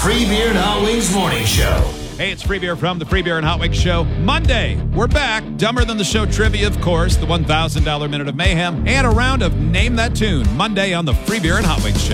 Free Beer and Hot Wings Morning Show. Hey, it's Free Beer from the Free Beer and Hot Wings Show. Monday, we're back. Dumber Than the Show trivia, of course, the $1,000 Minute of Mayhem, and a round of Name That Tune. Monday on the Free Beer and Hot Wings Show.